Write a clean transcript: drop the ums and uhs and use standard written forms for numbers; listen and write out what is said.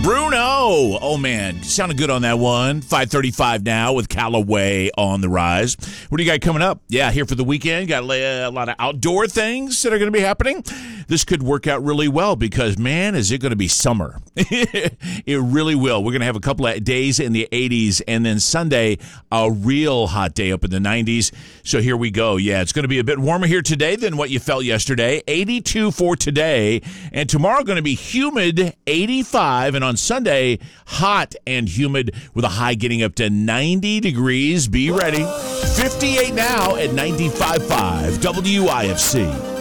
Bruno. Oh, man. Sounded good on that one. 5:35 now with Callaway on the rise. What do you got coming up? Yeah, here for the weekend. Got a lot of outdoor things that are going to be happening. This could work out really well because, man, is it going to be summer. It really will. We're going to have a couple of days in the 80s, and then Sunday, a real hot day up in the 90s. So here we go. Yeah, it's going to be a bit warmer here today than what you felt yesterday. 82 for today, and tomorrow going to be humid, 85, and on Sunday, hot and humid with a high getting up to 90 degrees. Be ready. 58 now at 95.5 WIFC.